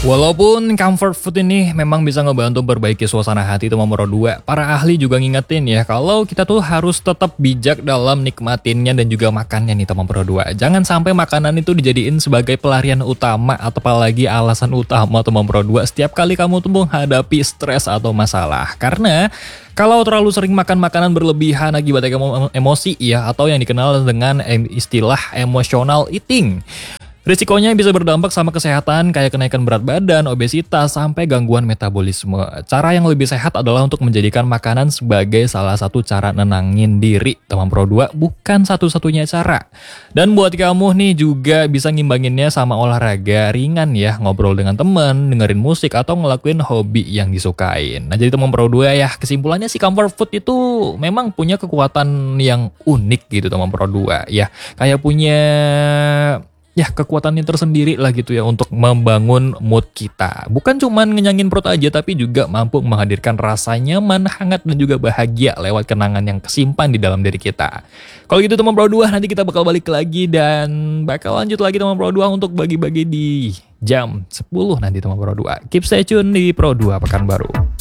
Walaupun comfort food ini memang bisa ngebantu memperbaiki suasana hati teman Pro 2, para ahli juga ngingetin ya kalau kita tuh harus tetap bijak dalam nikmatinnya dan juga makannya nih teman Pro 2. Jangan sampai makanan itu dijadiin sebagai pelarian utama atau apalagi alasan utama teman Pro 2 setiap kali kamu tuh menghadapi stres atau masalah. Karena kalau terlalu sering makan makanan berlebihan akibat emosi ya, atau yang dikenal dengan istilah emotional eating, risikonya bisa berdampak sama kesehatan kayak kenaikan berat badan, obesitas, sampai gangguan metabolisme. Cara yang lebih sehat adalah untuk menjadikan makanan sebagai salah satu cara nenangin diri. Teman Pro 2 bukan satu-satunya cara. Dan buat kamu nih juga bisa ngimbanginnya sama olahraga ringan ya, ngobrol dengan temen, dengerin musik, atau ngelakuin hobi yang disukain. Nah jadi teman Pro 2 ya, kesimpulannya si comfort food itu memang punya kekuatan yang unik gitu teman Pro 2 ya. Kayak punya kekuatannya tersendiri lah gitu ya untuk membangun mood kita. Bukan cuman ngenyangin perut aja, tapi juga mampu menghadirkan rasa nyaman, hangat, dan juga bahagia lewat kenangan yang kesimpan di dalam diri kita. Kalau gitu teman Pro 2, nanti kita bakal balik lagi dan bakal lanjut lagi teman Pro 2 untuk bagi-bagi di jam 10 nanti teman Pro 2. Keep stay tune di Pro 2 Pekanbaru.